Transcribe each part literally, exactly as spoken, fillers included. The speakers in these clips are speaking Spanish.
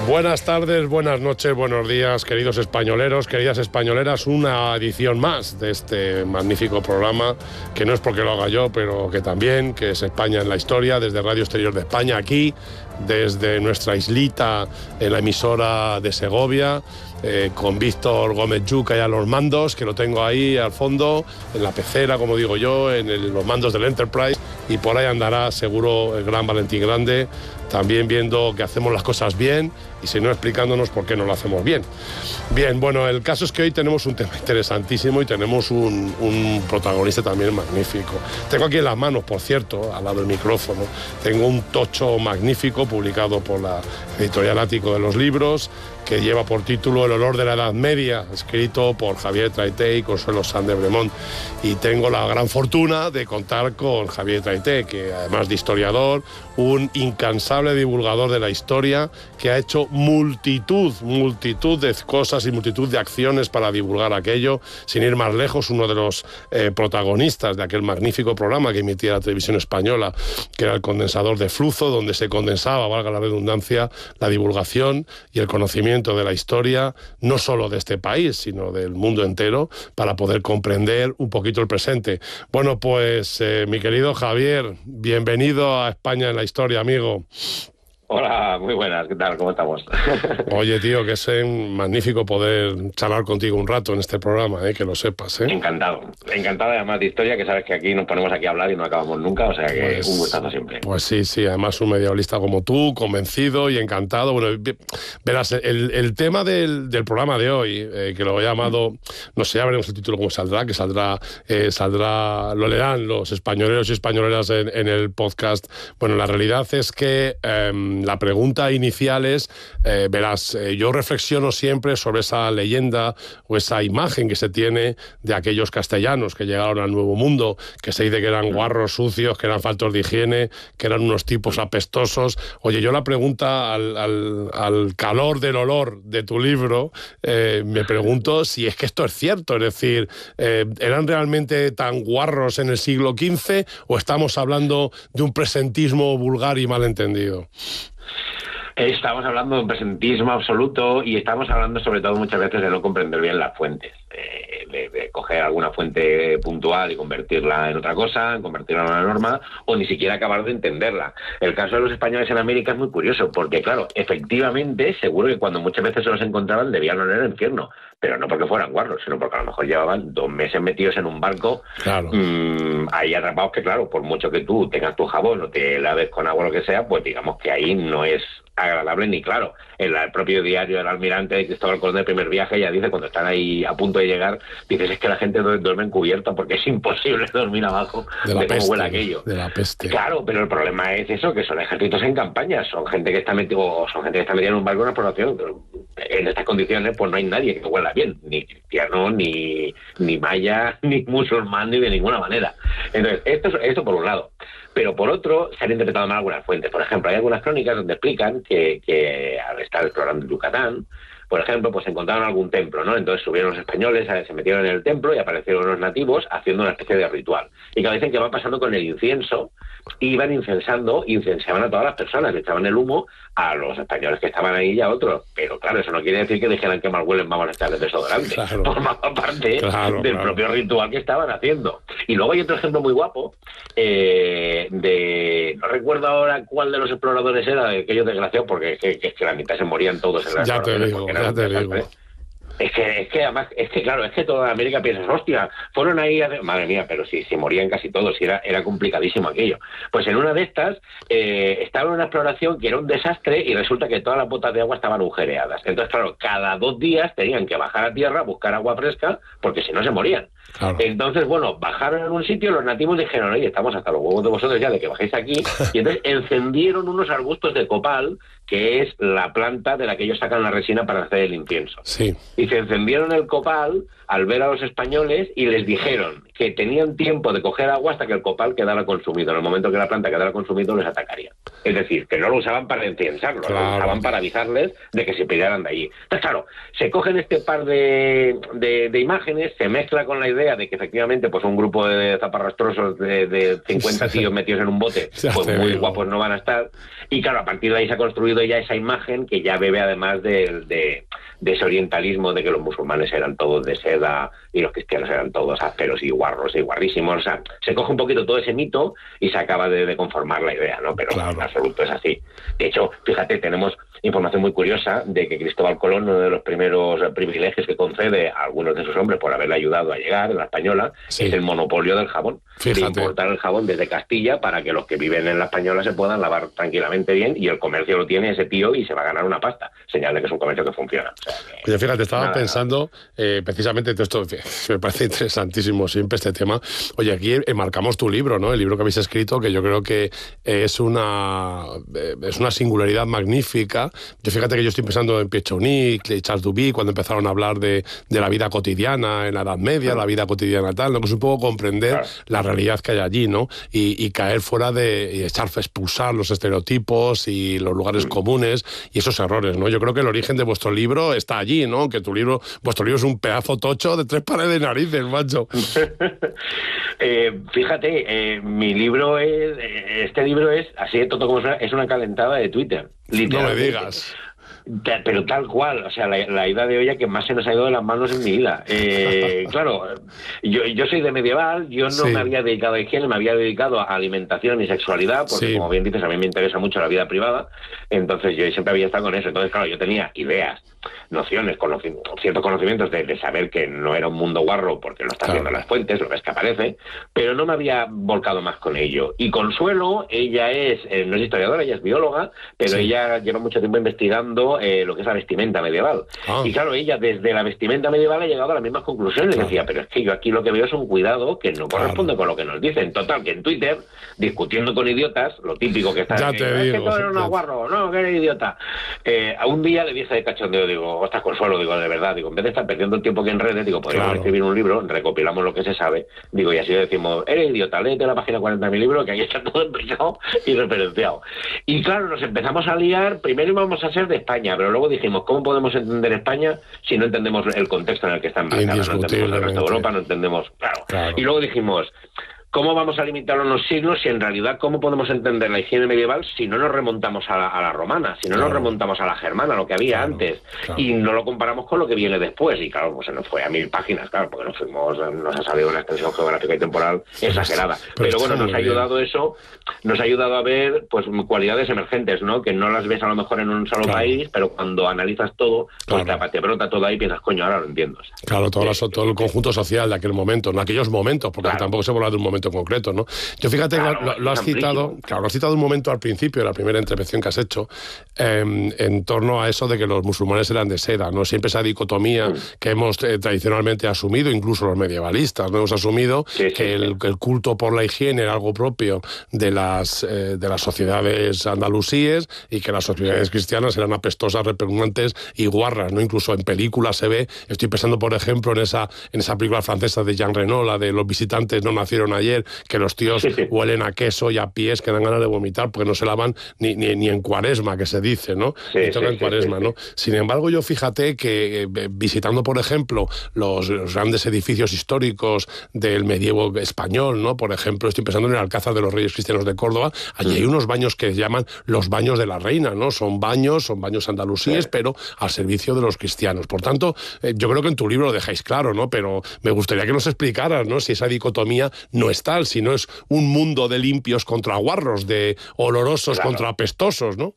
Buenas tardes, buenas noches, buenos días, queridos españoleros, queridas españoleras. Una edición más de este magnífico programa, que no es porque lo haga yo, pero que también, que es España en la Historia, desde Radio Exterior de España, aquí, desde nuestra islita en la emisora de Segovia, eh, con Víctor Gómez Yuca y a los mandos, que lo tengo ahí al fondo, en la pecera, como digo yo, en el, los mandos del Enterprise, y por ahí andará seguro el gran Valentín Grande, también viendo que hacemos las cosas bien y si no explicándonos por qué no lo hacemos bien. Bien, bueno, el caso es que hoy tenemos un tema interesantísimo y tenemos un, un protagonista también magnífico. Tengo aquí en las manos, por cierto, al lado del micrófono, tengo un tocho magnífico publicado por la editorial Ático de los Libros, que lleva por título El olor de la Edad Media, escrito por Javier Traité y Consuelo Sanz de Bremont. Y tengo la gran fortuna de contar con Javier Traité, que además de historiador, un incansable divulgador de la historia, que ha hecho multitud, multitud de cosas y multitud de acciones para divulgar aquello. Sin ir más lejos, uno de los eh, protagonistas de aquel magnífico programa que emitía la televisión española, que era el condensador de flujo, donde se condensaba, valga la redundancia, la divulgación y el conocimiento de la historia, no solo de este país, sino del mundo entero, para poder comprender un poquito el presente. Bueno, pues, eh, mi querido Javier, bienvenido a España en la Historia, amigo. Hola, muy buenas, ¿qué tal? ¿Cómo estamos? Oye, tío, que es magnífico poder charlar contigo un rato en este programa, ¿eh? Que lo sepas, ¿eh? Encantado, encantado además de historia, que sabes que aquí nos ponemos aquí a hablar y no acabamos nunca, o sea que pues, un gustazo siempre. Pues sí, sí, además un medievalista como tú, convencido y encantado. Bueno, verás, el, el tema del, del programa de hoy, eh, que lo he llamado, no sé, ya veremos el título cómo saldrá, que saldrá, eh, saldrá, lo leerán los españoleros y españoleras en, en el podcast. Bueno, la realidad es que eh, la pregunta inicial es, eh, verás, eh, yo reflexiono siempre sobre esa leyenda o esa imagen que se tiene de aquellos castellanos que llegaron al Nuevo Mundo, que se dice que eran guarros sucios, que eran faltos de higiene, que eran unos tipos apestosos. Oye, yo la pregunta al, al, al calor del olor de tu libro, eh, me pregunto si es que esto es cierto, es decir, eh, ¿eran realmente tan guarros en el siglo quince o estamos hablando de un presentismo vulgar y malentendido? Estamos hablando de un presentismo absoluto y estamos hablando sobre todo muchas veces de no comprender bien las fuentes, eh, de, de coger alguna fuente puntual y convertirla en otra cosa, convertirla en una norma o ni siquiera acabar de entenderla. El caso de los españoles en América es muy curioso porque, claro, efectivamente, seguro que cuando muchas veces se los encontraban debían oler el infierno, pero no porque fueran guarros, sino porque a lo mejor llevaban dos meses metidos en un barco, claro. mmm, ahí atrapados, que claro, por mucho que tú tengas tu jabón o te laves con agua o lo que sea, pues digamos que ahí no es agradable ni claro. En el propio diario del almirante de Cristóbal Colón del primer viaje ya dice, cuando están ahí a punto de llegar, dices, es que la gente duerme encubierta porque es imposible dormir abajo de, de cómo huele aquello. De la peste. Claro, pero el problema es eso, que son ejércitos en campaña, son gente que está metida, o son gente que está metida en un barco de una exploración. En estas condiciones pues no hay nadie que huela bien, ni cristiano, ni, ni maya, ni musulmán, ni de ninguna manera. Entonces, esto, esto por un lado. Pero por otro, se han interpretado mal algunas fuentes. Por ejemplo, hay algunas crónicas donde explican que, que al estar explorando Yucatán, por ejemplo, pues encontraron algún templo, ¿no? Entonces subieron los españoles, se metieron en el templo y aparecieron los nativos haciendo una especie de ritual. Y que dicen que va pasando con el incienso, iban incensando, incensaban a todas las personas, le echaban el humo a los españoles que estaban ahí y a otros. Pero claro, eso no quiere decir que dijeran que mal huelen, vamos a echarles desodorante. Claro. Formaba parte claro, del claro. propio ritual que estaban haciendo. Y luego hay otro ejemplo muy guapo, eh, de... no recuerdo ahora cuál de los exploradores era, de aquellos desgraciados, porque es que, que, que la mitad se morían todos en las ya te digo, ya te digo. Es que, es que además, es que claro, es que toda América piensas, hostia, fueron ahí, a... madre mía, pero si, si morían casi todos, si era, era complicadísimo aquello. Pues en una de estas, eh, estaba en una exploración que era un desastre y resulta que todas las botas de agua estaban agujereadas. Entonces, claro, cada dos días tenían que bajar a tierra a buscar agua fresca, porque si no se morían. Claro. Entonces, bueno, bajaron en un sitio, los nativos dijeron, oye, estamos hasta los huevos de vosotros ya de que bajéis aquí, y entonces encendieron unos arbustos de copal, que es la planta de la que ellos sacan la resina para hacer el incienso. Sí. Y se encendieron el copal al ver a los españoles y les dijeron que tenían tiempo de coger agua hasta que el copal quedara consumido. En el momento que la planta quedara consumido, les atacaría. Es decir, que no lo usaban para inciensarlo, claro. Lo usaban para avisarles de que se pidieran de allí. Entonces, claro, se cogen este par de, de, de imágenes, se mezcla con la idea de que efectivamente pues un grupo de zaparrastrosos de, de cincuenta tíos metidos en un bote, pues muy digo. guapos no van a estar. Y claro, a partir de ahí se ha construido ya esa imagen que ya bebe además de, de, de ese orientalismo de que los musulmanes eran todos de seda y los cristianos eran todos ásperos y guarros y guarrísimos. O sea, se coge un poquito todo ese mito y se acaba de, de conformar la idea, ¿no? Pero claro. En absoluto es así. De hecho, fíjate, tenemos información muy curiosa de que Cristóbal Colón, uno de los primeros privilegios que concede a algunos de sus hombres por haberle ayudado a llegar en la Española, sí. es el monopolio del jabón. Fíjate. De importar el jabón desde Castilla para que los que viven en la Española se puedan lavar tranquilamente bien, y el comercio lo tiene ese tío y se va a ganar una pasta. Señal de que es un comercio que funciona. O sea, que, Oye, fíjate, estaba nada, pensando eh, precisamente todo esto, me parece interesantísimo siempre este tema. Oye, aquí marcamos tu libro, ¿no? El libro que habéis escrito, que yo creo que es una, es una singularidad magnífica. Yo fíjate que yo estoy pensando en Pierre Chauny y Charles Duby cuando empezaron a hablar de, de la vida cotidiana en la Edad Media, claro. la vida cotidiana tal, ¿no? Que es un poco comprender claro. la realidad que hay allí, ¿no? Y, y caer fuera de, y echar, expulsar los estereotipos y los lugares mm. comunes y esos errores, ¿no? Yo creo que el origen de vuestro libro está allí, ¿no? Que tu libro, vuestro libro es un pedazo tocho de tres pares de narices, macho. eh, fíjate, eh, mi libro es, este libro es, así de todo como suena, es una calentada de Twitter. No me digas. Pero tal cual, o sea, la, la ida de olla que más se nos ha ido de las manos en mi vida. Eh, claro, yo, yo soy de medieval, yo no sí. me había dedicado a higiene, me había dedicado a alimentación y sexualidad, porque sí. como bien dices, a mí me interesa mucho la vida privada, entonces yo siempre había estado con eso. Entonces, claro, yo tenía ideas, nociones, conoci- ciertos conocimientos de, de saber que no era un mundo guarro, porque lo estás claro. viendo en las fuentes, lo ves que aparece, pero no me había volcado más con ello. Y Consuelo, ella es, eh, no es historiadora, ella es bióloga, pero sí. ella lleva mucho tiempo investigando Eh, lo que es la vestimenta medieval. Ah. Y claro, ella desde la vestimenta medieval ha llegado a las mismas conclusiones. Claro. Decía, pero es que yo aquí lo que veo es un cuidado que no corresponde claro. con lo que nos dicen. Total, que en Twitter, discutiendo con idiotas, lo típico que está... Ya que, te es digo. que todo era un guarro, no, que eres idiota. Eh, a un día le dije de cachondeo, digo, ostras, Consuelo, digo, de verdad, digo, en vez de estar perdiendo el tiempo que en redes, digo, podríamos claro. escribir un libro, recopilamos lo que se sabe, digo, y así decimos, eres idiota, léete la página cuarenta de mi libro, que ahí está todo explicado y referenciado. Y claro, nos empezamos a liar, primero íbamos a ser de España, pero luego dijimos, ¿cómo podemos entender España si no entendemos el contexto en el que está enmarcada? No entendemos el resto de Europa, no entendemos... Claro. claro. Y luego dijimos, ¿cómo vamos a limitar unos siglos si en realidad cómo podemos entender la higiene medieval si no nos remontamos a la, a la romana, si no claro. nos remontamos a la germana, lo que había claro, antes, claro. y no lo comparamos con lo que viene después? Y claro, pues se nos fue a mil páginas, claro, porque nos fuimos, nos ha salido una extensión geográfica y temporal exagerada. Pero, pero bueno, nos ha ayudado bien. eso, nos ha ayudado a ver pues cualidades emergentes, ¿no? Que no las ves a lo mejor en un solo claro. país, pero cuando analizas todo, pues claro. te brota todo ahí y piensas, coño, ahora lo entiendo. O sea, claro, todo, la, todo el conjunto social de aquel momento, en aquellos momentos, porque claro. tampoco se habla de un momento concreto, ¿no? Yo fíjate claro, que lo, lo has citado, claro, lo has citado un momento al principio de la primera intervención que has hecho eh, en torno a eso de que los musulmanes eran de seda, ¿no? Siempre esa dicotomía mm. que hemos eh, tradicionalmente asumido, incluso los medievalistas, ¿no? Hemos asumido sí, sí, que el, sí. el culto por la higiene era algo propio de las eh, de las sociedades andalusíes y que las sociedades cristianas eran apestosas, repugnantes y guarras, ¿no? Incluso en películas se ve, estoy pensando por ejemplo en esa en esa película francesa de Jean Reno, la de Los visitantes no nacieron ayer, que los tíos sí, sí. huelen a queso y a pies que dan ganas de vomitar porque no se lavan ni, ni, ni en cuaresma, que se dice, ¿no? Sí, ni toca sí, en cuaresma, sí, sí, ¿no? Sí. Sin embargo, yo fíjate que eh, visitando, por ejemplo, los, los grandes edificios históricos del medievo español, ¿no? Por ejemplo, estoy pensando en el Alcázar de los Reyes Cristianos de Córdoba, allí mm. hay unos baños que llaman los baños de la reina, ¿no? Son baños, son baños andalusíes, sí. pero al servicio de los cristianos. Por tanto, eh, yo creo que en tu libro lo dejáis claro, ¿no? Pero me gustaría que nos explicaras, ¿no? Si esa dicotomía no es tal, si no es un mundo de limpios contra guarros, de olorosos claro. contra apestosos, ¿no?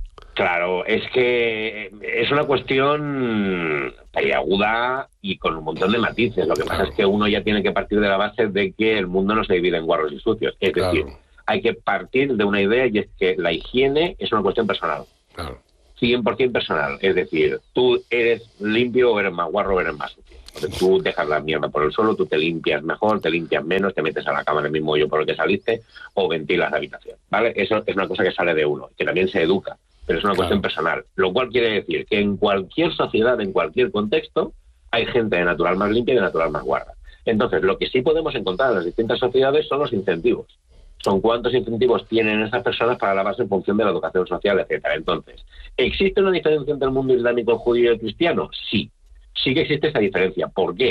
Claro, es que es una cuestión aguda y con un montón de matices. Lo que claro. pasa es que uno ya tiene que partir de la base de que el mundo no se divide en guarros y sucios. Es claro. decir, hay que partir de una idea y es que la higiene es una cuestión personal. Claro. cien por ciento personal. Es decir, tú eres limpio o eres más guarro o eres más sucio. Entonces, tú dejas la mierda por el suelo, tú te limpias mejor, te limpias menos, te metes a la cama en el mismo hoyo por el que saliste o ventilas la habitación, ¿vale? Eso es una cosa que sale de uno, que también se educa, pero es una claro. cuestión personal. Lo cual quiere decir que en cualquier sociedad, en cualquier contexto, hay gente de natural más limpia y de natural más guarda. Entonces, lo que sí podemos encontrar en las distintas sociedades son los incentivos. Son cuántos incentivos tienen esas personas para lavarse en función de la educación social, etcétera. Entonces, ¿existe una diferencia entre el mundo islámico, judío y cristiano? Sí. Sí que existe esa diferencia. ¿Por qué?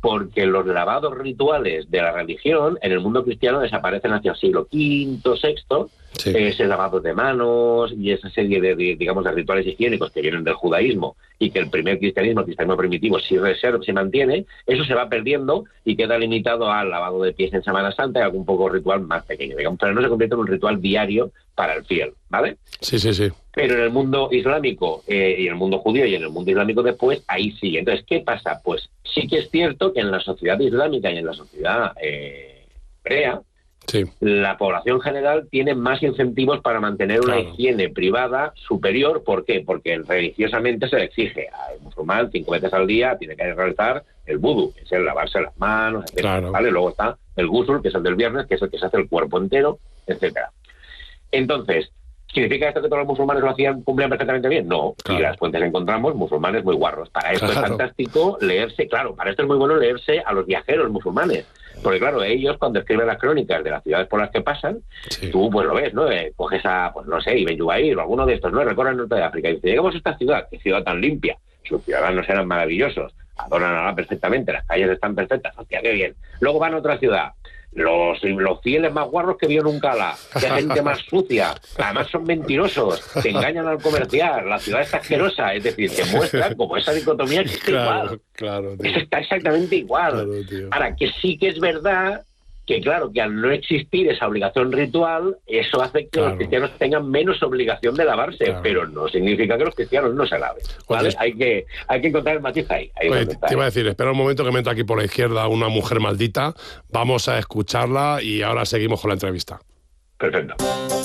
porque los lavados rituales de la religión en el mundo cristiano desaparecen hacia el siglo quinto, sexto, sí. Ese lavado de manos y esa serie de, de, digamos, de rituales higiénicos que vienen del judaísmo y que el primer cristianismo, el cristianismo primitivo, sí reserva, se mantiene, eso se va perdiendo y queda limitado al lavado de pies en Semana Santa y algún poco ritual más pequeño, digamos, pero no se convierte en un ritual diario para el fiel, ¿vale? Sí, sí, sí. Pero en el mundo islámico eh, y en el mundo judío y en el mundo islámico después, ahí sí. Entonces, ¿qué pasa? Pues sí que es cierto que en la sociedad islámica y en la sociedad eh, hebrea, sí. La población general tiene más incentivos para mantener una claro. higiene privada superior. ¿Por qué? Porque religiosamente se le exige al musulmán cinco veces al día tiene que realizar el vudú, que es el lavarse las manos, etcétera. Claro. ¿Vale? Luego está el ghusl, que es el del viernes, que es el que se hace el cuerpo entero, etcétera. Entonces, ¿significa esto que todos los musulmanes lo hacían, cumplían perfectamente bien? No. Claro. Y las fuentes encontramos musulmanes muy guarros. Para esto claro. es fantástico leerse, claro, para esto es muy bueno leerse a los viajeros musulmanes. Porque claro, ellos cuando escriben las crónicas de las ciudades por las que pasan, sí. tú pues lo ves, ¿no? Eh, coges a, pues no sé, Ibn Jubayr o alguno de estos, ¿no? Recorre el norte de África y dice, llegamos a esta ciudad, qué ciudad tan limpia, sus ciudadanos eran maravillosos, adornan a Allah perfectamente, las calles están perfectas, hostia, qué bien. Luego van a otra ciudad, los, los fieles más guarros que vio nunca la, qué gente más sucia, además son mentirosos, te engañan al comerciar, la ciudad está asquerosa, es decir, te muestran como esa dicotomía que está claro, igual, claro, tío. Está exactamente igual. Claro, ahora, que sí que es verdad que claro, que al no existir esa obligación ritual, eso hace que claro. los cristianos tengan menos obligación de lavarse, claro. pero no significa que los cristianos no se laven, ¿vale? Oye, hay que hay que encontrar el matiz ahí. ahí oye, está, te iba a decir, espera un momento que me entra aquí por la izquierda una mujer maldita, vamos a escucharla y ahora seguimos con la entrevista. Perfecto.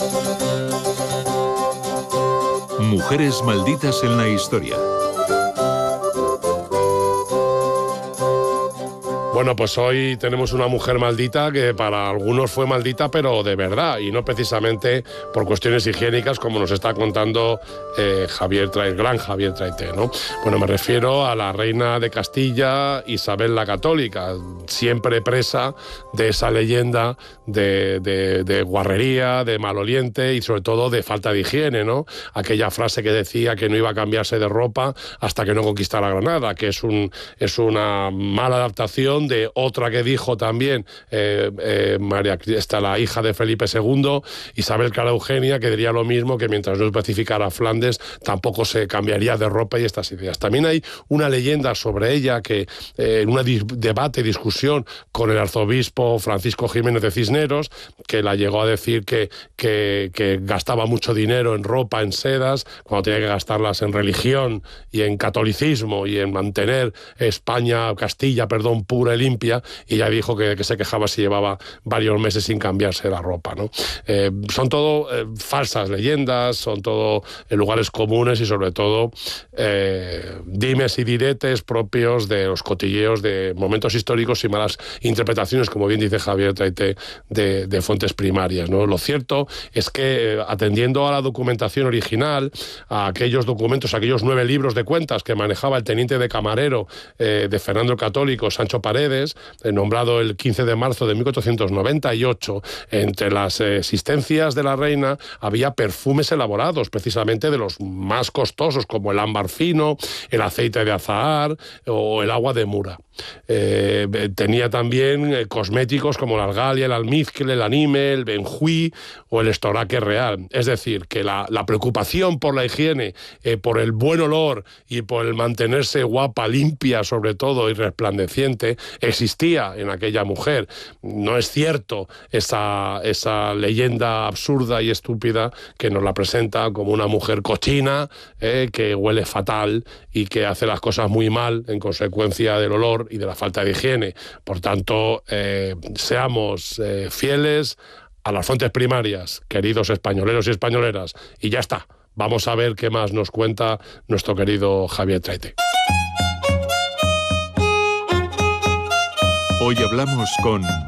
Mujeres malditas en la historia. Bueno, pues hoy tenemos una mujer maldita que para algunos fue maldita, pero de verdad, y no precisamente por cuestiones higiénicas, como nos está contando eh, Javier Traité, gran Javier Traité, ¿no? Bueno, me refiero a la reina de Castilla, Isabel la Católica, siempre presa de esa leyenda de, de, de guarrería, de maloliente y sobre todo de falta de higiene, ¿no? Aquella frase que decía que no iba a cambiarse de ropa hasta que no conquistara Granada, que es, un, es una mala adaptación de otra que dijo también eh, eh, María, esta, la hija de Felipe segundo, Isabel Clara Eugenia, que diría lo mismo, que mientras no especificara Flandes tampoco se cambiaría de ropa y estas ideas. También hay una leyenda sobre ella que eh, en un debate, discusión con el arzobispo Francisco Jiménez de Cisneros, que la llegó a decir que, que, que gastaba mucho dinero en ropa, en sedas, cuando tenía que gastarlas en religión y en catolicismo y en mantener España, Castilla, perdón, pura y limpia, y ya dijo que, que se quejaba si llevaba varios meses sin cambiarse la ropa, ¿no? Eh, son todo eh, falsas leyendas, son todo eh, lugares comunes y sobre todo eh, dimes y diretes propios de los cotilleos de momentos históricos y malas interpretaciones, como bien dice Javier Traité, de, de fuentes primarias, ¿no? Lo cierto es que eh, atendiendo a la documentación original, a aquellos documentos, a aquellos nueve libros de cuentas que manejaba el teniente de camarero eh, de Fernando el Católico, Sancho Paredes, eh, nombrado el quince de marzo de mil cuatrocientos noventa y ocho, entre las eh, existencias de la reina había perfumes elaborados, precisamente de los más costosos, como el ámbar fino, el aceite de azahar o el agua de Mura. Eh, tenía también eh, cosméticos como la argalia, el almizcle, el anime, el benjuí o el estoraque real. Es decir, que la, la preocupación por la higiene, eh, por el buen olor y por el mantenerse guapa, limpia sobre todo y resplandeciente, existía en aquella mujer. No es cierto esa, esa leyenda absurda y estúpida que nos la presenta como una mujer cochina, eh, que huele fatal y que hace las cosas muy mal en consecuencia del olor y de la falta de higiene. Por tanto, eh, seamos eh, fieles a las fuentes primarias, queridos españoleros y españoleras, y ya está. Vamos a ver qué más nos cuenta nuestro querido Javier Traité. Hoy hablamos con